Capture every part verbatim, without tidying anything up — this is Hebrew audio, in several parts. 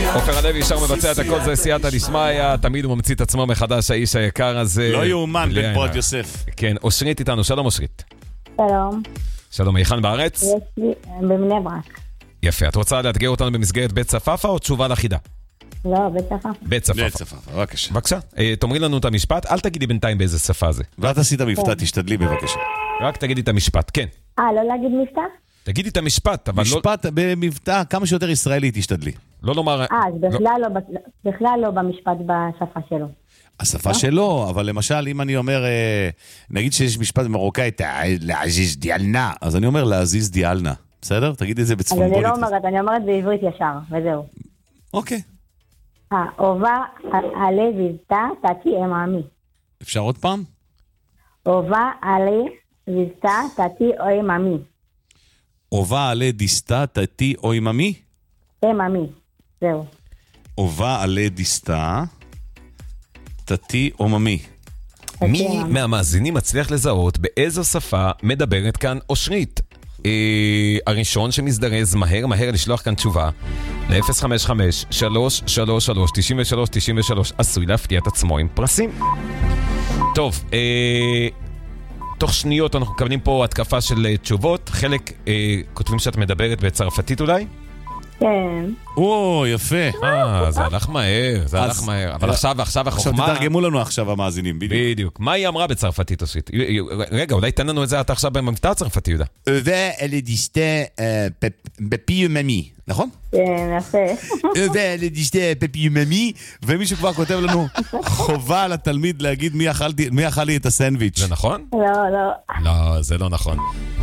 עופר הלוי שר מבצע את הכל, זה סייעתא דשמיא, תמיד הוא ממציא את עצמו מחדש, האיש היקר הזה. לא יאומן, בן פועד יוסף. כן, אושרית איתנו, שלום אושרית. שלום. שלום, היכן בארץ? יש לי בבני ברק. יפה, את רוצה לאתגר אותנו במסגרת בית צפאפא או תשובה לחידה? לא, בית צפאפא. בית צפאפא. בית צפאפא, בבקשה. בבקשה, תאמרי לנו את המשפט, אל תגידי בינתיים באיזה שפה זה. ואת עשית מבטא, תשתדלי בבקשה. רק תגידי את המשפט, כן. אה, לא להגיד מבטא? תגידי את המשפט, אבל לא... משפט במבטא, כמה שיותר ישראלי תשתדלי. לא לומר... אה, אז בכלל לא, בכלל לא במשפט בשפה שלו. השפה שלו, אבל למשל, אם אני אומר, נגיד שיש משפט במרוקאי, לעזיז דיאלנה, אז אני אומר לעזיז דיאלנה. בסדר? תגידי את זה בצפון אז בולית. אני לא אומרת, אני אומרת בעברית ישר, וזהו. אוקיי. אובה עלי ויזתה, תתי אממי. אפשר עוד פעם? אובה עלי ויזתה, תתי אממי. אובה עלי דיסטה, תתי או אממי? אממי, זהו. אובה עלי דיסטה, תתי או אממי. מי מהמאזינים מצליח לזהות באיזו שפה מדברת כאן אושרית? הראשון שמזדרז מהר מהר לשלוח כאן תשובה ל-אפס חמש חמש שלוש שלוש שלוש תשעים ושלוש תשעים ושלוש עשוי להפתיע את עצמו עם פרסים. טוב, תוך שניות אנחנו מקבלים פה התקפה של תשובות. חלק כותבים שאת מדברת בצרפתית אולי? כן. או, יפה. אה, זה הלך מהר, זה הלך מהר. אבל עכשיו, עכשיו החוכמה... עכשיו תתרגמו לנו עכשיו המאזינים, בדיוק. בדיוק. מה היא אמרה בצרפתית אושרית? רגע, אולי תן לנו את זה אתה עכשיו במבטא הצרפתי, יהודה. אלה דיסטה פפי וממי, נכון? כן, יפה. אלה דיסטה פפי וממי, ומישהו כבר כותב לנו חובה לתלמיד להגיד מי אכל לי את הסנדוויץ'. זה נכון? לא, לא. לא, זה לא נכון.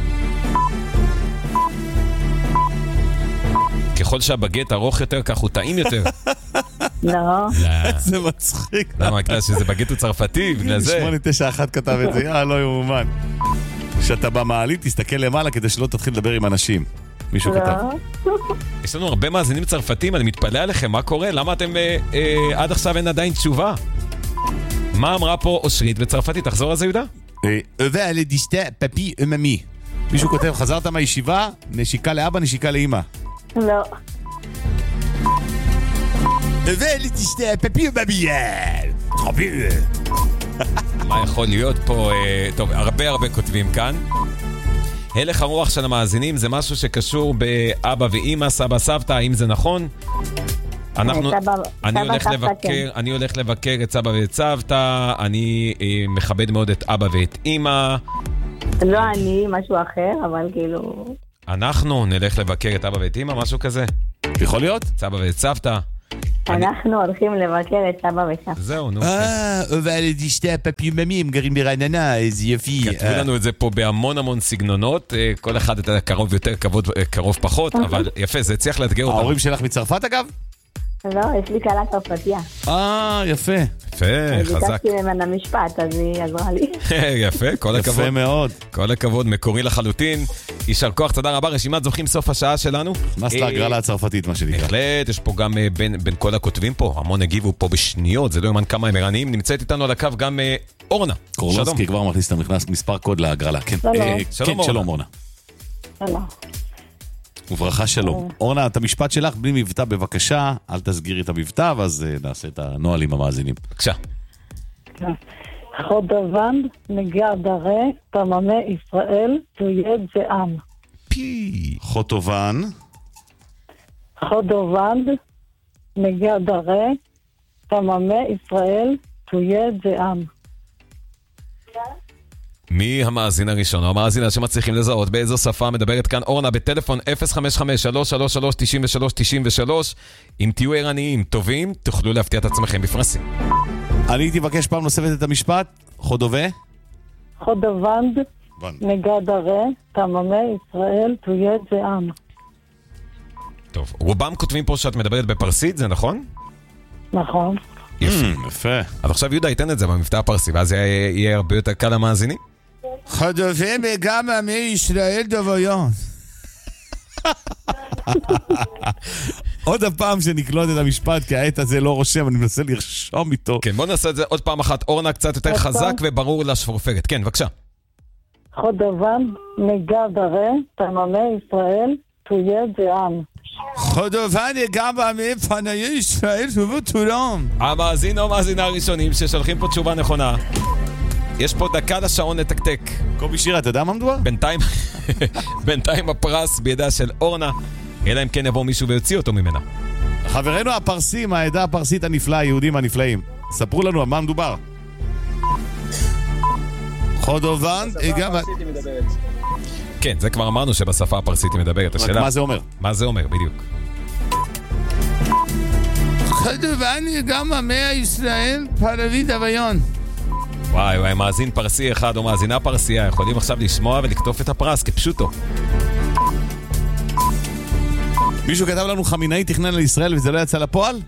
ככל שהבגט ארוך יותר, כך הוא טעים יותר. לא. זה מצחיק. למה? בגלל שזה בגט הוא צרפתי, בגלל זה. שמונה תשע אחת כתב את זה, יא, לא יאומן. כשאתה במעלית, תסתכל למעלה כדי שלא תתחיל לדבר עם אנשים. מישהו כתב. יש לנו הרבה מאזינים צרפתים, אני מתפלא עליכם, מה קורה? למה אתם עד עכשיו אין עדיין תשובה? מה אמרה פה אושרית בצרפתית? תחזור על זה, יהודה? אלה דיסטה פפי וממי. מישהו כותב, חזרת מהישיבה, נשיקה לאבא, נשיקה לאמא. לא. ואלה תשתה פפי ובביאל. טרביל. מה יכול להיות פה? טוב, הרבה הרבה כותבים כאן. הלך הרוח של המאזינים זה משהו שקשור באבא ואמא, סבא, סבתא, האם זה נכון? אנחנו, אני הולך לבקר, אני הולך לבקר את סבא ואת סבתא, אני מכבד מאוד את אבא ואת אמא. לא אני, משהו אחר, אבל כאילו... אנחנו נלך לבקר את אבא ואת אמא, משהו כזה. יכול להיות? סבא ואת סבתא. אנחנו הולכים לבקר את סבא וסבתא. זהו, נו. אה, אבל תשתה פפי וממי, הם גרים ברעננה, איזה יפי. כתבו לנו את זה פה בהמון המון סגנונות, כל אחד את הקרוב יותר, קרוב פחות, אבל יפה, זה צריך לאתגר אותנו. ההורים שלך מצרפת אגב? לא, יש לי קלה צרפתיה. אה, יפה. יפה, חזק. ביקשתי ממנה משפט, אז היא עזרה לי. יפה, כל הכבוד. יפה מאוד. כל הכבוד, מקורי לחלוטין. יישר כוח, תודה רבה. רשימת זוכים סוף השעה שלנו. נס להגרלה הצרפתית, מה שנקרא. בהחלט, יש פה גם בין, בין כל הכותבים פה, המון הגיבו פה בשניות, זה לא יאמן כמה הם ערניים. נמצאת איתנו על הקו גם אורנה. קורלובסקי כבר מכניס את המכנס מספר קוד להגרלה. כן, שלום אורנה. שלום. וברכה שלום. אורנה, את המשפט שלך בלי מבטא בבקשה, אל תסגירי את המבטא, ואז נעשה את הנוהל עם המאזינים. בבקשה. חודוון נגדרה תממה ישראל תויד זעם. פי. חוטובן. חודוון נגדרה תממה ישראל תויד זעם. מי המאזין הראשון או המאזינה שמצליחים לזהות באיזו שפה מדברת כאן אורנה בטלפון אפס חמש חמש שלוש שלוש שלוש תשעים ושלוש תשעים ושלוש. אם תהיו ערניים טובים תוכלו להפתיע את עצמכם בפרסים. אני הייתי מבקש פעם נוספת את המשפט. חודווה חודוונד נגדרה תממה ישראל תויד זעם. טוב, רובם כותבים פה שאת מדברת בפרסית, זה נכון? נכון. יפה. אז עכשיו יהודה ייתן את זה במבטא הפרסי ואז יהיה הרבה יותר קל למאזינים. חודווה גם עמי ישראל דוויון. עוד הפעם שנקלוט את המשפט, כי העת הזה לא רושם, אני מנסה לרשום איתו. כן, בוא נעשה את זה עוד פעם אחת. אורנה קצת יותר חזק וברור לשפורפרת. כן, בבקשה. חודוון נגדרה תממה ישראל תהיה זעם. חודובן גם בעמי פנאי ישראל ובתורם. המאזין או מאזינה הראשונים ששולחים פה תשובה נכונה. יש פה דקה לשעון לתקתק. קובי שירה, אתה יודע מה מדובר? בינתיים, בינתיים הפרס בידה של אורנה, אלא אם כן יבוא מישהו ויוציא אותו ממנה. חברינו הפרסים, העדה הפרסית הנפלאה, היהודים הנפלאים. ספרו לנו על מה מדובר. חודובן, גם... כן, זה כבר אמרנו שבשפה הפרסית היא מדברת. השאלה... מה זה אומר? מה זה אומר, בדיוק. חודובן, גם עמי ישראל, פרבי דוויון. וואי וואי, מאזין פרסי אחד או מאזינה פרסייה יכולים עכשיו לשמוע ולכתוב את הפרס כפשוטו. מישהו כתב לנו חמינאי תכנן לישראל וזה לא יצא לפועל?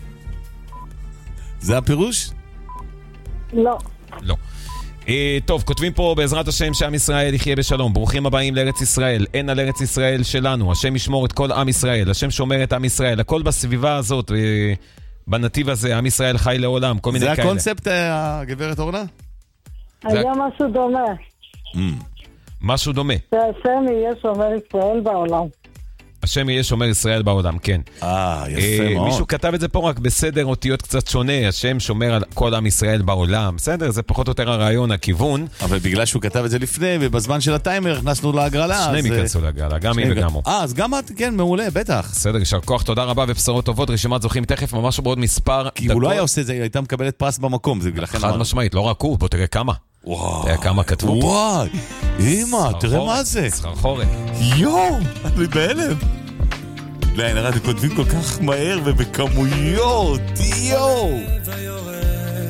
זה הפירוש? לא. לא. אה, טוב, כותבים פה בעזרת השם שעם ישראל יחיה בשלום. ברוכים הבאים לארץ ישראל. אין על ארץ ישראל שלנו. השם ישמור את כל עם ישראל. השם שומר את עם ישראל. הכל בסביבה הזאת, אה, בנתיב הזה, עם ישראל חי לעולם. כל מיני כאלה. זה הקונספט, הגברת אורנה? היה משהו דומה. משהו דומה. שהשם יהיה שומר ישראל בעולם. השם יהיה שומר ישראל בעולם, כן. אה, יפה מאוד. מישהו כתב את זה פה רק בסדר אותיות קצת שונה, השם שומר על כל עם ישראל בעולם. בסדר, זה פחות או יותר הרעיון, הכיוון. אבל בגלל שהוא כתב את זה לפני, ובזמן של הטיימר הכנסנו להגרלה. שניהם ייכנסו להגרלה, גם היא וגם הוא. אה, אז גם את, כן, מעולה, בטח. בסדר, יישר כוח, תודה רבה ובשורות טובות, רשימת זוכים תכף, ממש בעוד מספר דקות. כי הוא לא היה עושה את זה, היא הייתה מקבלת פרס במקום, זה לכן... חד משמעית, לא רק הוא, בוא תראה כמה. תראה כמה כתבו פה. וואי, אמא, תראה מה זה. סחרחורת. יואו, אני בהלם. לא, אין הרד, כותבים כל כך מהר ובכמויות, יואו.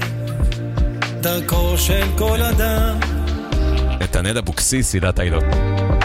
דרכו של כל אדם. נתנאל אבוקסיס, עילת העילות.